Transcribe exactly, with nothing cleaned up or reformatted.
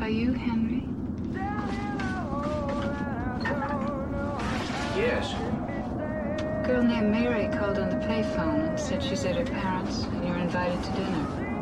Are you Henry? Yes. A girl named Mary called on the payphone and said she's at her parents' and you're invited to dinner.